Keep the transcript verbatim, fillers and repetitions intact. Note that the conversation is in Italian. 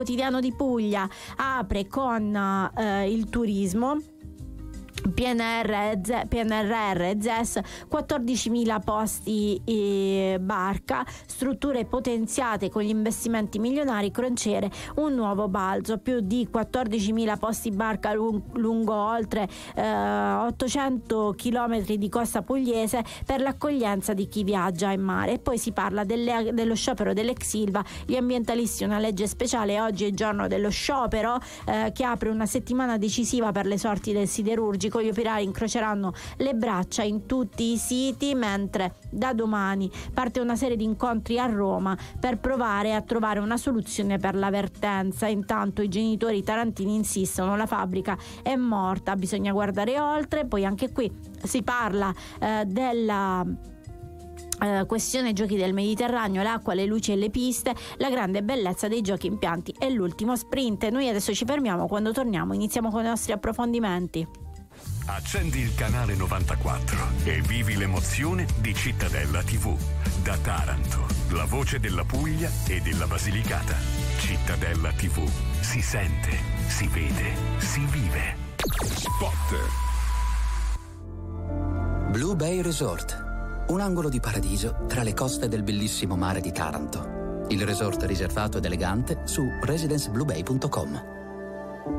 Quotidiano di Puglia apre con eh, il turismo. P N R R, Z E S, quattordicimila posti eh, barca, strutture potenziate con gli investimenti milionari, crociere, un nuovo balzo, più di quattordicimila posti barca lung- lungo oltre eh, ottocento chilometri di costa pugliese per l'accoglienza di chi viaggia in mare. E poi si parla delle, dello sciopero dell'ex Ilva, gli ambientalisti una legge speciale, oggi è il giorno dello sciopero eh, che apre una settimana decisiva per le sorti del siderurgico. Gli operai incroceranno le braccia in tutti i siti, mentre da domani parte una serie di incontri a Roma per provare a trovare una soluzione per la vertenza. Intanto i genitori tarantini insistono, la fabbrica è morta, bisogna guardare oltre. Poi anche qui si parla eh, della Uh, questione giochi del Mediterraneo, l'acqua, le luci e le piste, la grande bellezza dei giochi impianti e l'ultimo sprint. Noi adesso ci fermiamo, quando torniamo iniziamo con i nostri approfondimenti. Accendi il canale novantaquattro e vivi l'emozione di Cittadella tivù. Da Taranto, la voce della Puglia e della Basilicata. Cittadella tivù. Si sente, si vede, si vive. Spot. Blue Bay Resort. Un angolo di paradiso tra le coste del bellissimo mare di Taranto. Il resort riservato ed elegante su residence blue bay punto com.